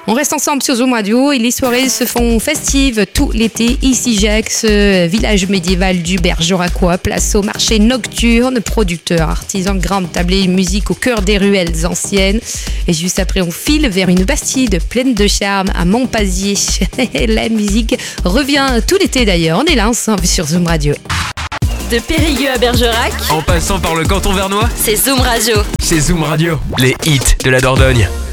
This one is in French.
On reste ensemble sur Zoom Radio et les soirées se font festives tout l'été. Ici Gex, village médiéval du Bergeracois, place au marché nocturne, producteurs, artisans, grandes tablées, musique au cœur des ruelles anciennes. Et juste après, on file vers une bastide pleine de charme à Montpazier. La musique revient tout l'été d'ailleurs. On est là ensemble sur Zoom Radio. De Périgueux à Bergerac, En passant par le canton vernois, c'est Zoom Radio. c'est Zoom Radio. Les hits de la Dordogne.